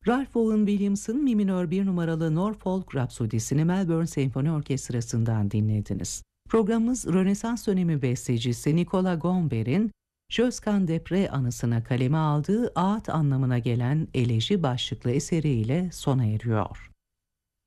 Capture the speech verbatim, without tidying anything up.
Ralph Vaughan Williams'ın Mi minör bir numaralı Norfolk Rapsodisini Melbourne Senfoni Orkestrası'ndan dinlediniz. Programımız Rönesans dönemi bestecisi Nicola Gomber'in Josquin des Prés anısına kaleme aldığı ağıt anlamına gelen eleji başlıklı eseriyle sona eriyor.